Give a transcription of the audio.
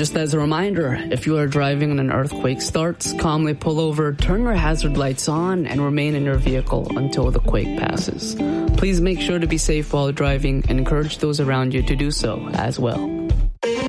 Just as a reminder, if you are driving and an earthquake starts, calmly pull over, turn your hazard lights on, and remain in your vehicle until the quake passes. Please make sure to be safe while driving and encourage those around you to do so as well.